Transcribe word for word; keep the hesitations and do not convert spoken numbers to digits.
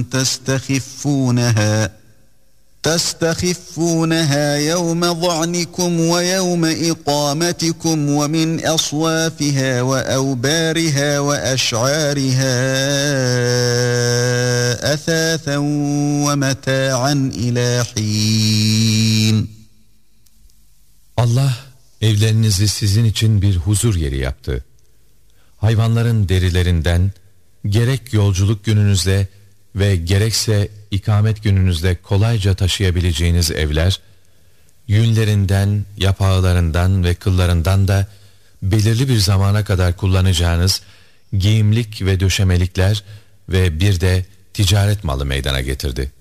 تستخفونها تستخفونها يوم ظعنكم ويوم إقامتكم ومن أصوافها وأوبارها وأشعارها أثاثا ومتاعا إلى حين. Allah evlerinizi sizin için bir huzur yeri yaptı. Hayvanların derilerinden gerek yolculuk gününüzde ve gerekse ikamet gününüzde kolayca taşıyabileceğiniz evler, yünlerinden, yapağlarından ve kıllarından da belirli bir zamana kadar kullanacağınız giyimlik ve döşemelikler ve bir de ticaret malı meydana getirdi.